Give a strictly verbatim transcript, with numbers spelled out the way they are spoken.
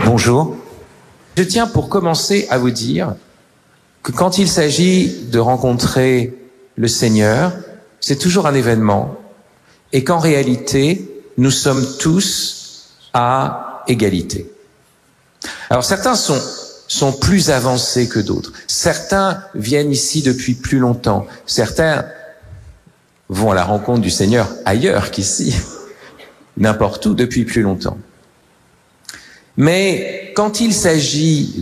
Bonjour. Je tiens pour commencer à vous dire que quand il s'agit de rencontrer le Seigneur, c'est toujours un événement et qu'en réalité, nous sommes tous à égalité. Alors certains sont, sont plus avancés que d'autres. Certains viennent ici depuis plus longtemps. Certains vont à la rencontre du Seigneur ailleurs qu'ici, n'importe où depuis plus longtemps. Mais quand il s'agit